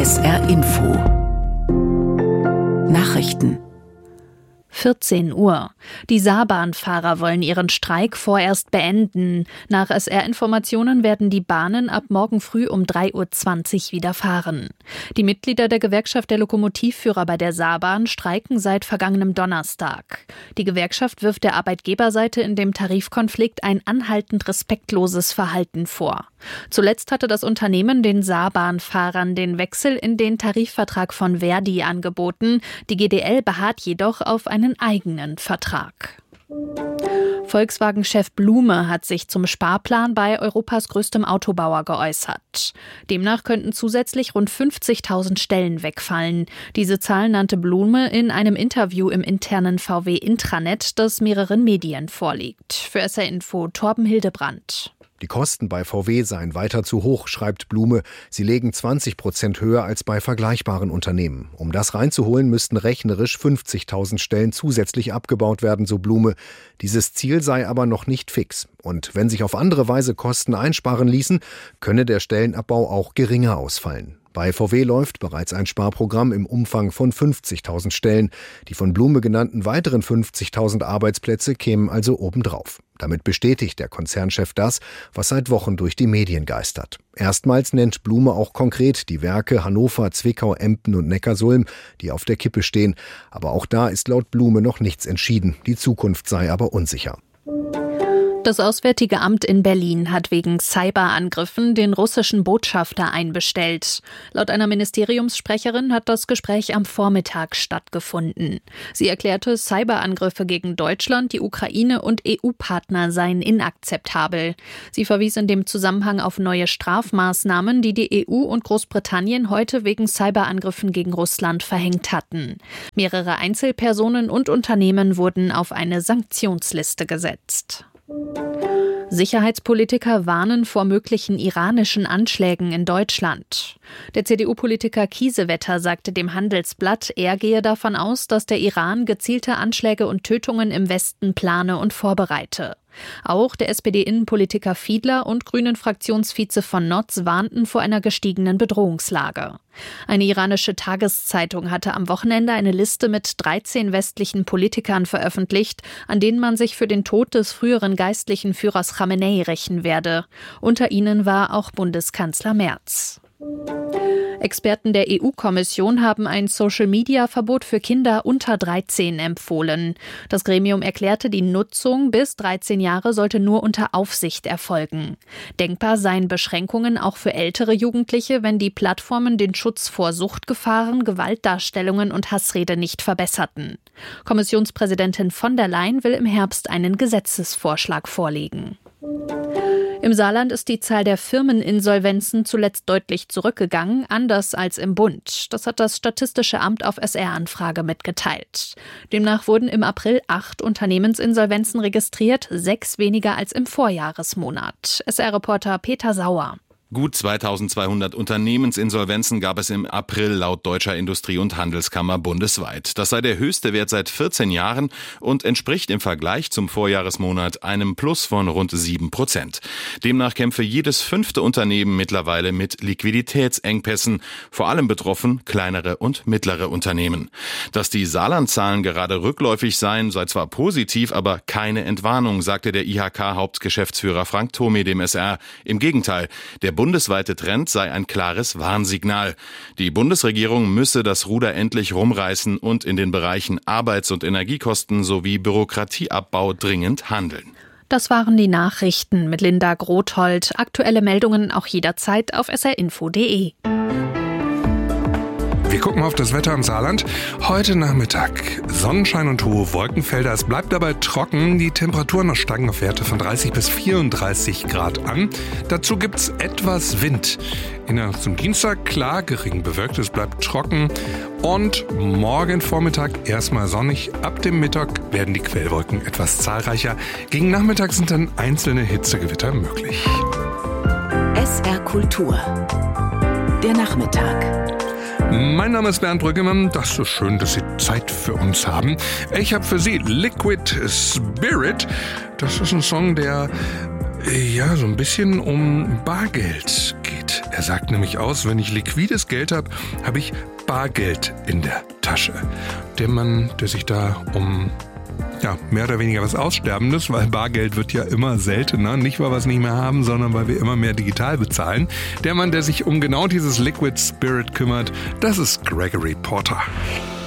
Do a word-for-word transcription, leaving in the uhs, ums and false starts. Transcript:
S R Info Nachrichten vierzehn Uhr. Die Saarbahnfahrer wollen ihren Streik vorerst beenden. Nach S R-Informationen werden die Bahnen ab morgen früh um drei Uhr zwanzig wieder fahren. Die Mitglieder der Gewerkschaft der Lokomotivführer bei der Saarbahn streiken seit vergangenem Donnerstag. Die Gewerkschaft wirft der Arbeitgeberseite in dem Tarifkonflikt ein anhaltend respektloses Verhalten vor. Zuletzt hatte das Unternehmen den Saarbahnfahrern den Wechsel in den Tarifvertrag von Verdi angeboten. Die G D L beharrt jedoch auf einen eigenen Vertrag. Volkswagen-Chef Blume hat sich zum Sparplan bei Europas größtem Autobauer geäußert. Demnach könnten zusätzlich rund fünfzigtausend Stellen wegfallen. Diese Zahl nannte Blume in einem Interview im internen V W-Intranet, das mehreren Medien vorliegt. Für S R Info Torben Hildebrand. Die Kosten bei V W seien weiter zu hoch, schreibt Blume. Sie legen zwanzig Prozent höher als bei vergleichbaren Unternehmen. Um das reinzuholen, müssten rechnerisch fünfzigtausend Stellen zusätzlich abgebaut werden, so Blume. Dieses Ziel sei aber noch nicht fix. Und wenn sich auf andere Weise Kosten einsparen ließen, könne der Stellenabbau auch geringer ausfallen. Bei V W läuft bereits ein Sparprogramm im Umfang von fünfzigtausend Stellen. Die von Blume genannten weiteren fünfzigtausend Arbeitsplätze kämen also obendrauf. Damit bestätigt der Konzernchef das, was seit Wochen durch die Medien geistert. Erstmals nennt Blume auch konkret die Werke Hannover, Zwickau, Emden und Neckarsulm, die auf der Kippe stehen. Aber auch da ist laut Blume noch nichts entschieden. Die Zukunft sei aber unsicher. Das Auswärtige Amt in Berlin hat wegen Cyberangriffen den russischen Botschafter einbestellt. Laut einer Ministeriumssprecherin hat das Gespräch am Vormittag stattgefunden. Sie erklärte, Cyberangriffe gegen Deutschland, die Ukraine und E U-Partner seien inakzeptabel. Sie verwies in dem Zusammenhang auf neue Strafmaßnahmen, die die E U und Großbritannien heute wegen Cyberangriffen gegen Russland verhängt hatten. Mehrere Einzelpersonen und Unternehmen wurden auf eine Sanktionsliste gesetzt. Sicherheitspolitiker warnen vor möglichen iranischen Anschlägen in Deutschland. Der C D U-Politiker Kiesewetter sagte dem Handelsblatt, er gehe davon aus, dass der Iran gezielte Anschläge und Tötungen im Westen plane und vorbereite. Auch der S P D-Innenpolitiker Fiedler und Grünen-Fraktionsvize von Notz warnten vor einer gestiegenen Bedrohungslage. Eine iranische Tageszeitung hatte am Wochenende eine Liste mit dreizehn westlichen Politikern veröffentlicht, an denen man sich für den Tod des früheren geistlichen Führers Khamenei rächen werde. Unter ihnen war auch Bundeskanzler Merz. Experten der E U-Kommission haben ein Social-Media-Verbot für Kinder unter dreizehn empfohlen. Das Gremium erklärte, die Nutzung bis dreizehn Jahre sollte nur unter Aufsicht erfolgen. Denkbar seien Beschränkungen auch für ältere Jugendliche, wenn die Plattformen den Schutz vor Suchtgefahren, Gewaltdarstellungen und Hassrede nicht verbesserten. Kommissionspräsidentin von der Leyen will im Herbst einen Gesetzesvorschlag vorlegen. Im Saarland ist die Zahl der Firmeninsolvenzen zuletzt deutlich zurückgegangen, anders als im Bund. Das hat das Statistische Amt auf S R-Anfrage mitgeteilt. Demnach wurden im April acht Unternehmensinsolvenzen registriert, sechs weniger als im Vorjahresmonat. S R-Reporter Peter Sauer. Gut zweitausendzweihundert Unternehmensinsolvenzen gab es im April laut Deutscher Industrie- und Handelskammer bundesweit. Das sei der höchste Wert seit vierzehn Jahren und entspricht im Vergleich zum Vorjahresmonat einem Plus von rund sieben Prozent. Demnach kämpfe jedes fünfte Unternehmen mittlerweile mit Liquiditätsengpässen. Vor allem betroffen kleinere und mittlere Unternehmen. Dass die Saarland-Zahlen gerade rückläufig seien, sei zwar positiv, aber keine Entwarnung, sagte der I H K-Hauptgeschäftsführer Frank Thome dem S R. Im Gegenteil, der bundesweite Trend sei ein klares Warnsignal. Die Bundesregierung müsse das Ruder endlich rumreißen und in den Bereichen Arbeits- und Energiekosten sowie Bürokratieabbau dringend handeln. Das waren die Nachrichten mit Linda Grothold. Aktuelle Meldungen auch jederzeit auf s r info punkt d e. Wir gucken auf das Wetter im Saarland. Heute Nachmittag Sonnenschein und hohe Wolkenfelder. Es bleibt dabei trocken. Die Temperaturen steigen auf Werte von dreißig bis vierunddreißig Grad an. Dazu gibt's etwas Wind. In der Nacht zum Dienstag klar, gering bewölkt, es bleibt trocken. Und morgen Vormittag erstmal sonnig. Ab dem Mittag werden die Quellwolken etwas zahlreicher. Gegen Nachmittag sind dann einzelne Hitzegewitter möglich. S R Kultur. Der Nachmittag. Mein Name ist Bernd Brüggemann. Das ist so schön, dass Sie Zeit für uns haben. Ich habe für Sie Liquid Spirit. Das ist ein Song, der Ja, so ein bisschen um Bargeld geht. Er sagt nämlich aus, wenn ich liquides Geld habe, habe ich Bargeld in der Tasche. Der Mann, der sich da um ja, mehr oder weniger was Aussterbendes, weil Bargeld wird ja immer seltener, nicht weil wir es nicht mehr haben, sondern weil wir immer mehr digital bezahlen. Der Mann, der sich um genau dieses Liquid Spirit kümmert, das ist Gregory Porter.